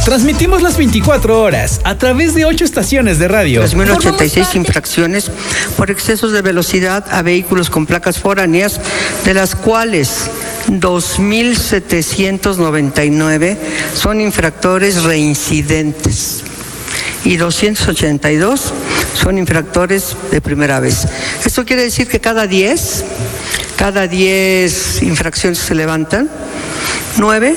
Transmitimos las 24 horas a través de 8 estaciones de radio. 3.086 infracciones por excesos de velocidad a vehículos con placas foráneas, de las cuales 2.799 son infractores reincidentes y 282 son infractores de primera vez. Esto quiere decir que cada 10 infracciones que se levantan, 9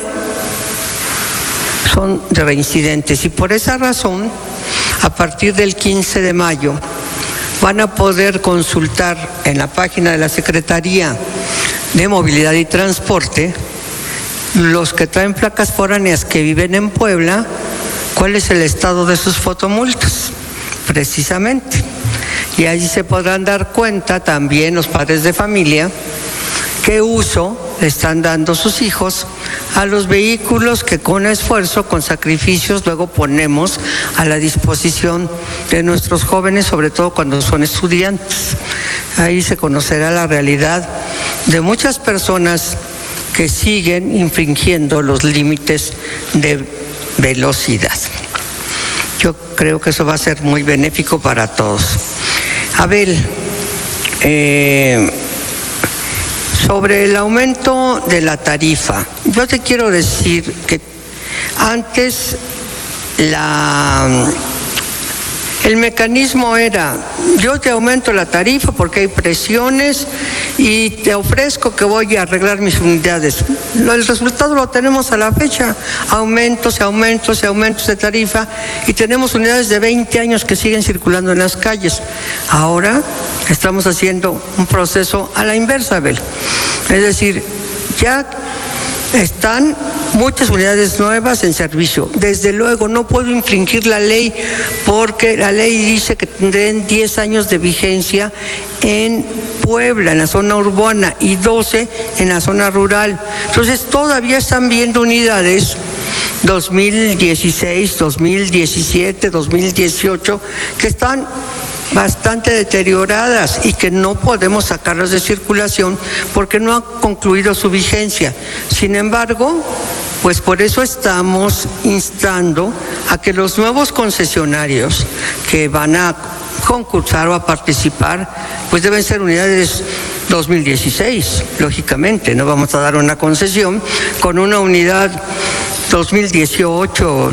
son de reincidentes, y por esa razón, a partir del 15 de mayo, van a poder consultar en la página de la Secretaría de Movilidad y Transporte, los que traen placas foráneas que viven en Puebla, cuál es el estado de sus fotomultas, precisamente. Y allí se podrán dar cuenta también los padres de familia qué uso le están dando sus hijos a los vehículos que con esfuerzo, con sacrificios, luego ponemos a la disposición de nuestros jóvenes, sobre todo cuando son estudiantes. Ahí se conocerá la realidad de muchas personas que siguen infringiendo los límites de velocidad. Yo creo que eso va a ser muy benéfico para todos. Abel, sobre el aumento de la tarifa, yo te quiero decir que antes el mecanismo era: yo te aumento la tarifa porque hay presiones y te ofrezco que voy a arreglar mis unidades. El resultado lo tenemos a la fecha: aumentos de tarifa, y tenemos unidades de 20 años que siguen circulando en las calles. Ahora estamos haciendo un proceso a la inversa, Abel. Es decir, ya están muchas unidades nuevas en servicio. Desde luego no puedo infringir la ley, porque la ley dice que tendrán 10 años de vigencia en Puebla, en la zona urbana, y 12 en la zona rural. Entonces todavía están viendo unidades 2016, 2017, 2018, que están bastante deterioradas y que no podemos sacarlas de circulación porque no ha concluido su vigencia. Sin embargo, pues por eso estamos instando a que los nuevos concesionarios que van a concursar o a participar, pues deben ser unidades 2016, lógicamente. No vamos a dar una concesión con una unidad 2018,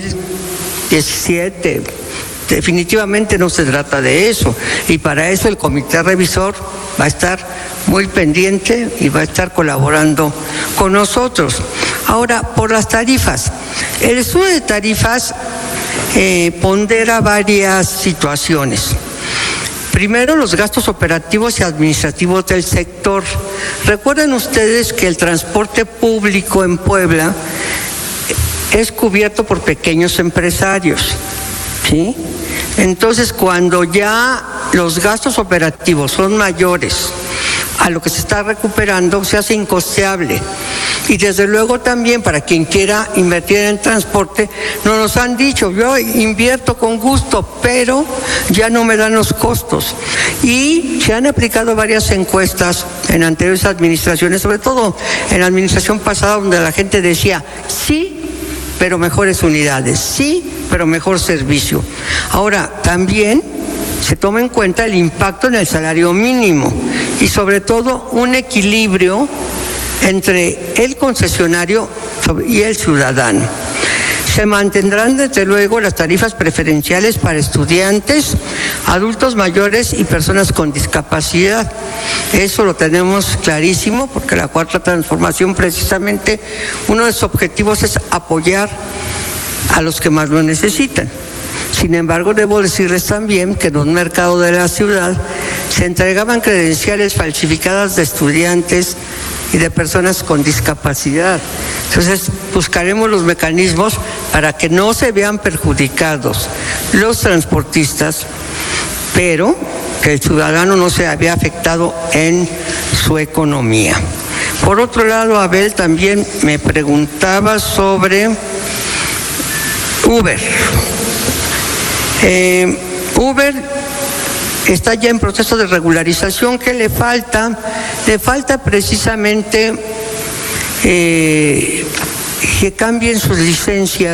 2017. Definitivamente no se trata de eso, y para eso el comité revisor va a estar muy pendiente y va a estar colaborando con nosotros. Ahora, por las tarifas, el estudio de tarifas pondera varias situaciones. Primero, los gastos operativos y administrativos del sector. Recuerden ustedes que el transporte público en Puebla es cubierto por pequeños empresarios, ¿sí? Entonces, cuando ya los gastos operativos son mayores a lo que se está recuperando, se hace incosteable. Y desde luego también, para quien quiera invertir en transporte, nos han dicho: yo invierto con gusto, pero ya no me dan los costos. Y se han aplicado varias encuestas en anteriores administraciones, sobre todo en la administración pasada, donde la gente decía: sí, pero mejores unidades, sí, pero mejor servicio. Ahora, también se toma en cuenta el impacto en el salario mínimo y sobre todo un equilibrio entre el concesionario y el ciudadano. Se mantendrán desde luego las tarifas preferenciales para estudiantes, adultos mayores y personas con discapacidad. Eso lo tenemos clarísimo, porque la Cuarta Transformación, precisamente, uno de sus objetivos es apoyar a los que más lo necesitan. Sin embargo, debo decirles también que en un mercado de la ciudad se entregaban credenciales falsificadas de estudiantes y de personas con discapacidad. Entonces, buscaremos los mecanismos para que no se vean perjudicados los transportistas, pero que el ciudadano no se vea afectado en su economía. Por otro lado, Abel, también me preguntaba sobre Uber. Uber está ya en proceso de regularización. ¿Qué le falta? Le falta precisamente que cambien sus licencias